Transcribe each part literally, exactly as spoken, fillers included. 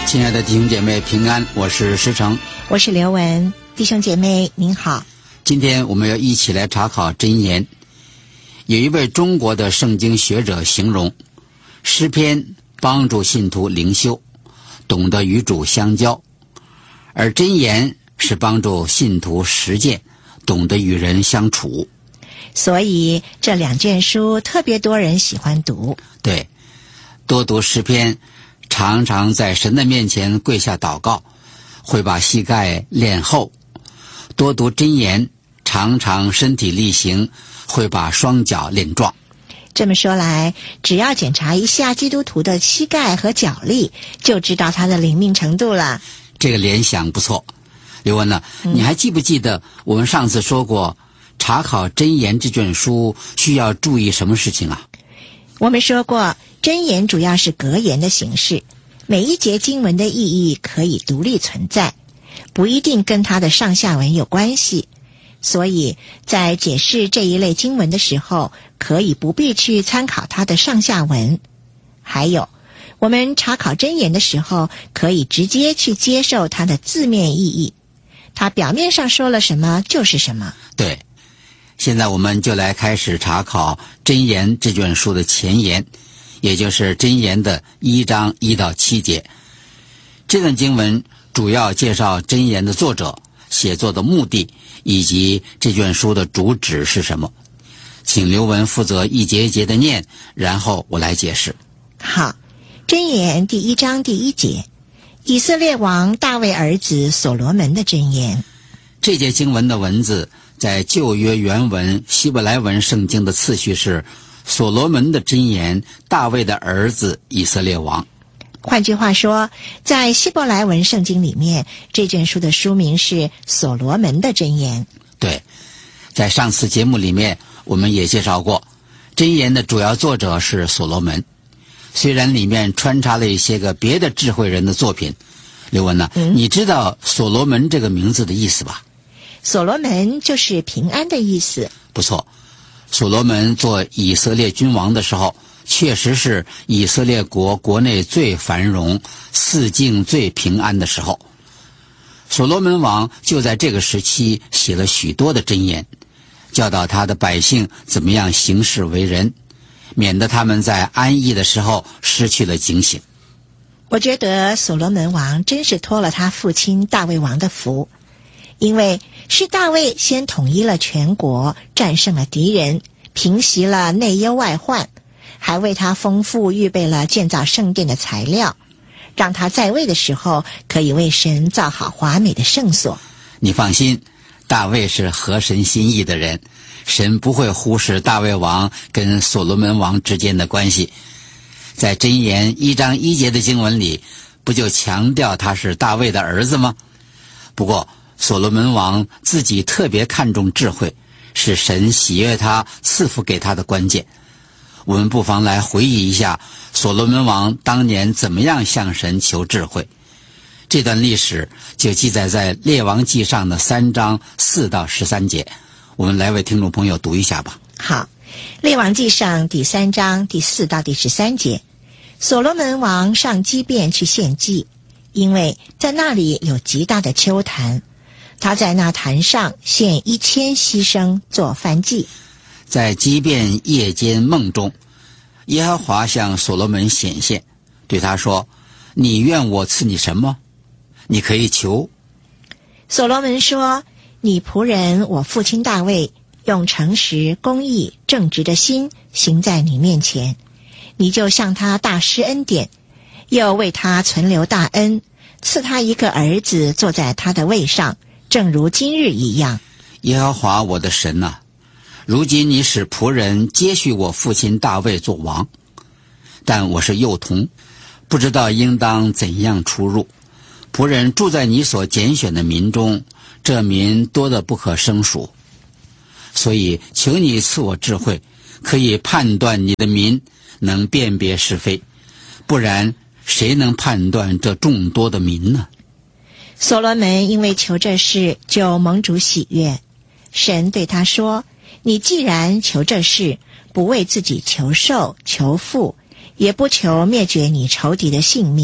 亲爱的弟兄姐妹平安，我是施成， 我是刘文。弟兄姐妹您好， 今天我们要一起来查考箴言。有一位中国的圣经学者形容诗篇帮助信徒灵修，懂得与主相交，而箴言是帮助信徒实践，懂得与人相处。 所以这两卷书特别多人喜欢读。 对，多读诗篇，常常在神的面前跪下祷告，会把膝盖练厚；多读箴言，常常身体力行，会把双脚练壮。 这么说来，只要检查一下基督徒的膝盖和脚力，就知道他的灵命程度了。 这个联想不错。刘文呢、嗯、你还记不记得我们上次说过，查考箴言这卷书需要注意什么事情啊？ 我们说过，箴言主要是格言的形式，每一节经文的意义可以独立存在，不一定跟它的上下文有关系。所以在解释这一类经文的时候，可以不必去参考它的上下文。还有，我们查考箴言的时候，可以直接去接受它的字面意义，它表面上说了什么就是什么。 对，现在我们就来开始查考箴言这卷书的前言，也就是箴言的一章一到七节。这段经文主要介绍箴言的作者、写作的目的，以及这卷书的主旨是什么。请刘文负责一节一节的念，然后我来解释。 好，箴言第一章第一节，以色列王大卫儿子所罗门的箴言。 这节经文的文字在旧约原文希伯来文圣经的次序是所罗门的箴言，大卫的儿子以色列王。 换句话说，在希伯来文圣经里面，这卷书的书名是所罗门的箴言。 对，在上次节目里面我们也介绍过，箴言的主要作者是所罗门，虽然里面穿插了一些个别的智慧人的作品。刘文呢、嗯、你知道所罗门这个名字的意思吧？ 所罗门就是平安的意思。 不错，所罗门做以色列君王的时候，确实是以色列国国内最繁荣、四境最平安的时候。所罗门王就在这个时期写了许多的箴言，教导他的百姓怎么样行事为人，免得他们在安逸的时候失去了警醒。 我觉得所罗门王真是托了他父亲大卫王的福，因为是大卫先统一了全国，战胜了敌人，平息了内忧外患，还为他丰富预备了建造圣殿的材料，让他在位的时候可以为神造好华美的圣所。 你放心，大卫是合神心意的人，神不会忽视大卫王跟所罗门王之间的关系。在箴言一章一节的经文里，不就强调他是大卫的儿子吗？不过所罗门王自己特别看重智慧，是神喜悦他赐福给他的关键。我们不妨来回忆一下所罗门王当年怎么样向神求智慧。这段历史就记载在列王记上的三章四到十三节，我们来为听众朋友读一下吧。 好，列王记上第三章第四到第十三节，所罗门王上基遍去献祭，因为在那里有极大的丘坛，他在那坛上献一千牺牲做燔祭。 在基遍夜间梦中，耶和华向所罗门显现，对他说：你愿我赐你什么？你可以求。 所罗门说：你仆人我父亲大卫用诚实、公义、正直的心行在你面前，你就向他大施恩典，又为他存留大恩，赐他一个儿子坐在他的位上，正如今日一样。 耶和华我的神啊，如今你使仆人接续我父亲大卫做王，但我是幼童，不知道应当怎样出入。仆人住在你所拣选的民中，这民多得不可胜数，所以求你赐我智慧，可以判断你的民，能辨别是非，不然谁能判断这众多的民呢？ 所罗门因为求这事，就蒙主喜悦。神对他说：你既然求这事，不为自己求寿求富，也不求灭绝你仇敌的性命，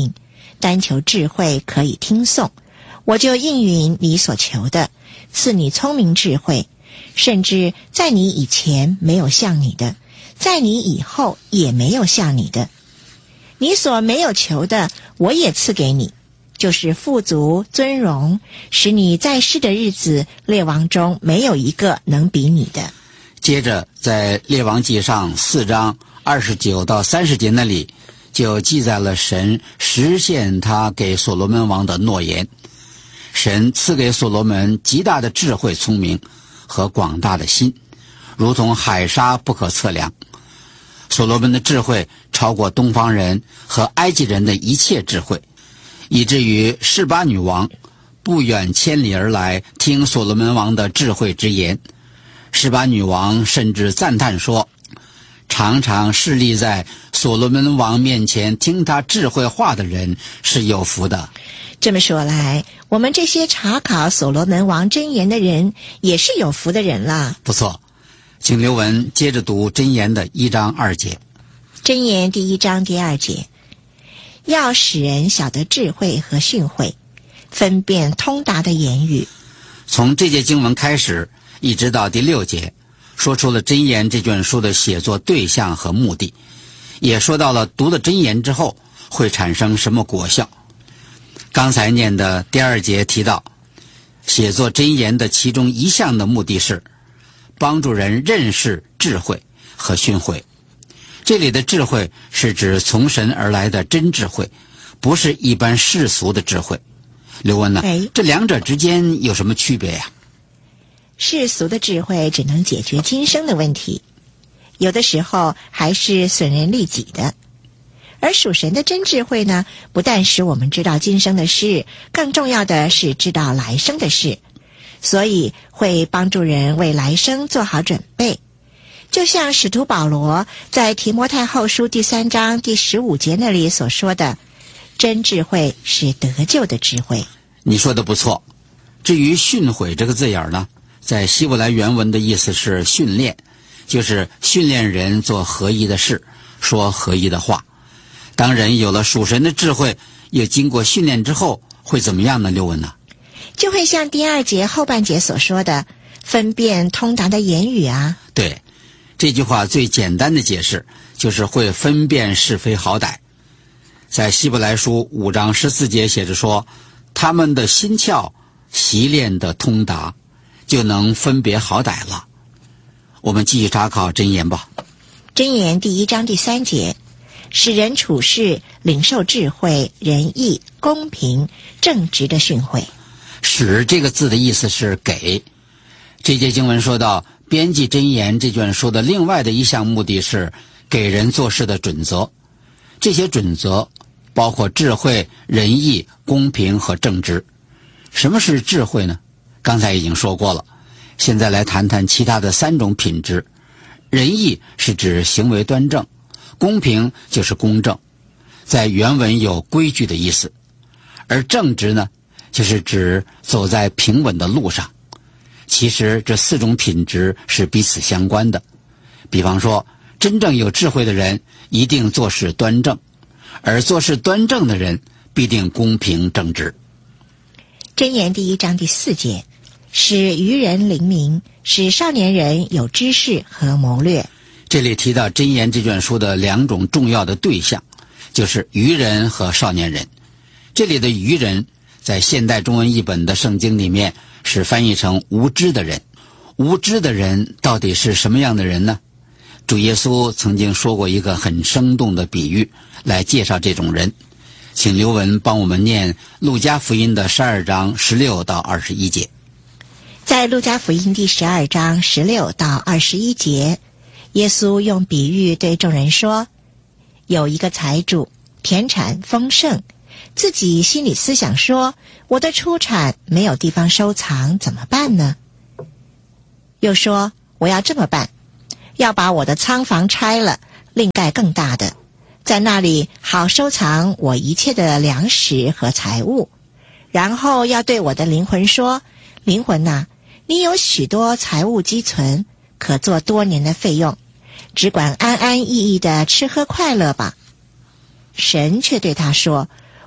单求智慧可以听颂，我就应允你所求的，赐你聪明智慧，甚至在你以前没有像你的，在你以后也没有像你的。你所没有求的，我也赐给你，就是富足尊荣，使你在世的日子，列王中没有一个能比你的。 接着在列王纪上四章二十九到三十节那里，就记载了神实现他给所罗门王的诺言。神赐给所罗门极大的智慧聪明和广大的心，如同海沙不可测量。所罗门的智慧超过东方人和埃及人的一切智慧，以至于示巴女王不远千里而来听所罗门王的智慧之言。示巴女王甚至赞叹说，常常侍立在所罗门王面前听他智慧话的人是有福的。 这么说来，我们这些查考所罗门王箴言的人也是有福的人啦。 不错，请刘文接着读箴言的一章二节。 箴言第一章第二节，要使人晓得智慧和训诲，分辨通达的言语。 从这节经文开始一直到第六节，说出了箴言这卷书的写作对象和目的，也说到了读了箴言之后会产生什么果效。刚才念的第二节提到，写作箴言的其中一项的目的是帮助人认识智慧和训诲。这里的智慧是指从神而来的真智慧，不是一般世俗的智慧。刘文呢、 哎、 这两者之间有什么区别呀？ 世俗的智慧只能解决今生的问题，有的时候还是损人利己的。而属神的真智慧呢，不但使我们知道今生的事，更重要的是知道来生的事，所以会帮助人为来生做好准备。就像使徒保罗在提摩太后书第三章第十五节那里所说的，真智慧是得救的智慧。 你说的不错。至于训诲这个字眼呢，在希伯来原文的意思是训练，就是训练人做合一的事，说合一的话。当人有了属神的智慧，又经过训练之后，会怎么样呢？刘文呢？ 就会像第二节后半节所说的，分辨通达的言语啊。 对，这句话最简单的解释就是会分辨是非好歹。在希伯来书五章十四节写着说，他们的心窍习练的通达，就能分别好歹了。我们继续查考箴言吧。 箴言第一章第三节，使人处事领受智慧、仁义、公平、正直的训诲。 使这个字的意思是给。这节经文说到，编辑箴言这卷书的另外的一项目的是给人做事的准则。这些准则包括智慧、仁义、公平和正直。什么是智慧呢？刚才已经说过了，现在来谈谈其他的三种品质。仁义是指行为端正，公平就是公正，在原文有规矩的意思。而正直呢，就是指走在平稳的路上。其实这四种品质是彼此相关的。比方说，真正有智慧的人一定做事端正，而做事端正的人必定公平正直。 箴言第一章第四节，使愚人灵明，使少年人有知识和谋略。 这里提到箴言这卷书的两种重要的对象，就是愚人和少年人。这里的愚人在现代中文译本的圣经里面是翻译成无知的人。无知的人到底是什么样的人呢？主耶稣曾经说过一个很生动的比喻来介绍这种人。请刘文帮我们念路加福音的十二章十六到二十一节。 在路加福音第十二章十六到二十一节，耶稣用比喻对众人说，有一个财主，田产丰盛，自己心里思想说，我的出产没有地方收藏，怎么办呢？又说，我要这么办，要把我的仓房拆了，另盖更大的，在那里好收藏我一切的粮食和财物。然后要对我的灵魂说，灵魂哪，你有许多财物积存，可做多年的费用，只管安安逸逸的吃喝快乐吧。神却对他说，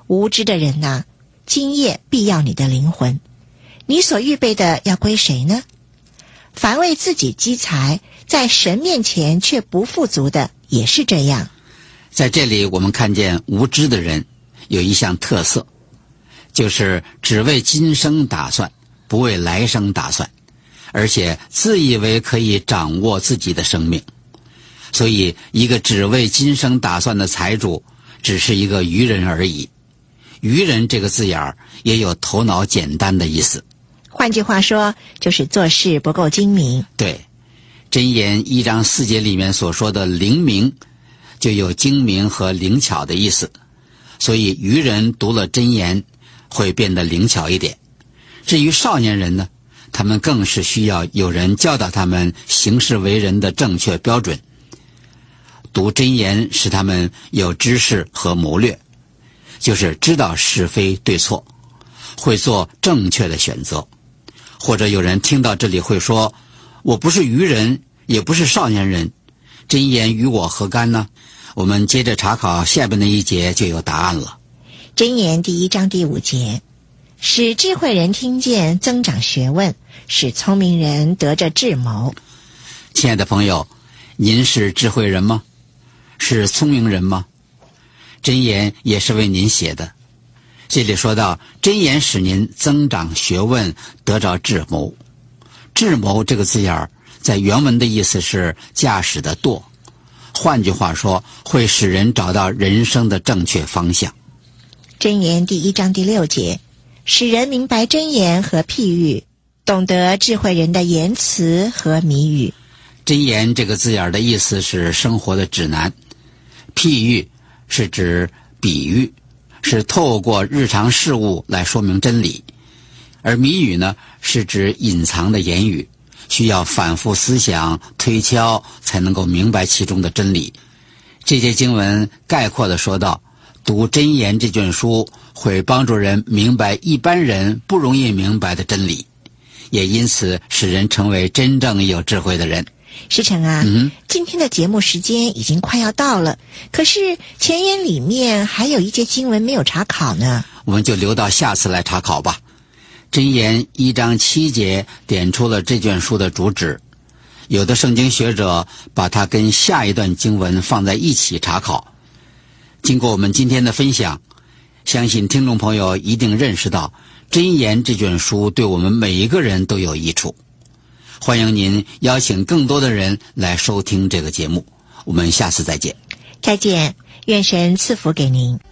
无知的人呐、啊，今夜必要你的灵魂，你所预备的要归谁呢？凡为自己积财，在神面前却不富足的，也是这样。 在这里我们看见无知的人有一项特色，就是只为今生打算，不为来生打算，而且自以为可以掌握自己的生命。所以一个只为今生打算的财主只是一个愚人而已。愚人这个字眼儿也有头脑简单的意思， 换句话说，就是做事不够精明。 对，箴言一章四节里面所说的灵明就有精明和灵巧的意思，所以愚人读了箴言会变得灵巧一点。至于少年人呢，他们更是需要有人教导他们行事为人的正确标准。读箴言使他们有知识和谋略，就是知道是非对错，会做正确的选择。或者有人听到这里会说，我不是愚人，也不是少年人，箴言与我何干呢？我们接着查考下边的一节就有答案了。 箴言第一章第五节，使智慧人听见，增长学问，使聪明人得着智谋。 亲爱的朋友，您是智慧人吗？是聪明人吗？箴言也是为您写的。这里说到箴言使您增长学问，得着智谋。智谋这个字眼儿在原文的意思是驾驶的舵，换句话说，会使人找到人生的正确方向。 箴言第一章第六节，使人明白箴言和譬喻，懂得智慧人的言辞和谜语。 箴言这个字眼的意思是生活的指南，譬喻是指比喻，是透过日常事物来说明真理，而谜语呢，是指隐藏的言语，需要反复思想推敲才能够明白其中的真理。这节经文概括地说道，读箴言这卷书会帮助人明白一般人不容易明白的真理，也因此使人成为真正有智慧的人。 师承啊、 嗯， 今天的节目时间已经快要到了，可是前言里面还有一节经文没有查考呢， 我们就留到下次来查考吧。箴言一章七节点出了这卷书的主旨，有的圣经学者把它跟下一段经文放在一起查考。经过我们今天的分享，相信听众朋友一定认识到箴言这卷书对我们每一个人都有益处。欢迎您邀请更多的人来收听这个节目，我们下次再见。 再见，愿神赐福给您。